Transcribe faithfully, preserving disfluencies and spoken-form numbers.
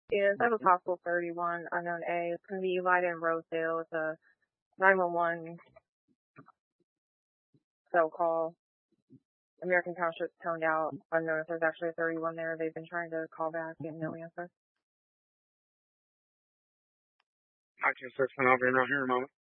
Yes, I have a possible thirty-one unknown A. It's going to be Eli in Rosedale. It's a nine one one cell call. American Township toned out. Unknown if there's actually a thirty-one there. They've been trying to call back, getting no answer. I can search one over and out here a moment.